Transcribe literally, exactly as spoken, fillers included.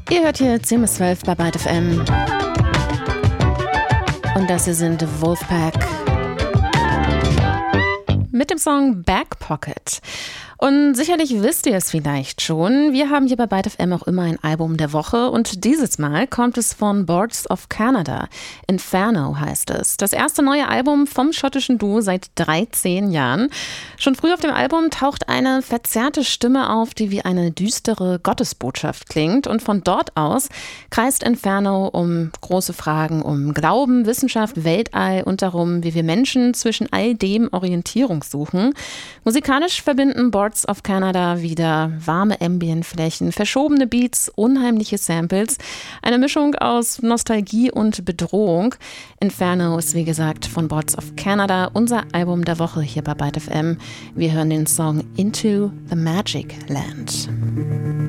Ihr hört hier zehn bis zwölf bei Byte F M. Und das hier sind Wolfpack mit dem Song Back Pocket. Und sicherlich wisst ihr es vielleicht schon, wir haben hier bei Byte F M auch immer ein Album der Woche und dieses Mal kommt es von Boards of Canada. Inferno heißt es. Das erste neue Album vom schottischen Duo seit dreizehn Jahren. Schon früh auf dem Album taucht eine verzerrte Stimme auf, die wie eine düstere Gottesbotschaft klingt, und von dort aus kreist Inferno um große Fragen um Glauben, Wissenschaft, Weltall und darum, wie wir Menschen zwischen all dem Orientierung suchen. Musikalisch verbinden Boards of Canada wieder warme Ambientflächen, verschobene Beats, unheimliche Samples, eine Mischung aus Nostalgie und Bedrohung. Inferno ist wie gesagt von Boards of Canada, unser Album der Woche hier bei Byte F M. Wir hören den Song Into the Magic Land.